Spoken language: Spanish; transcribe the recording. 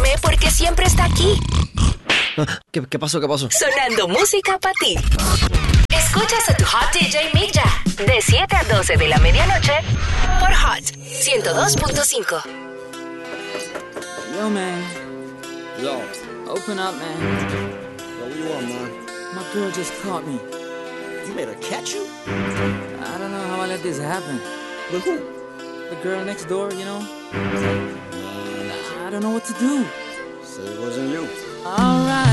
FM porque siempre está aquí. ¿Qué pasó? Sonando música para ti. Escuchas a tu Hot DJ Milla de 7 a 12 de la medianoche por Hot 102.5. Yo, man. Yo. Open up, man. Yo, what you want, man? My girl just caught me. You made her catch you? I don't know how I let this happen. With who? The girl next door, you know? I don't know what to do. Say it wasn't you. All right.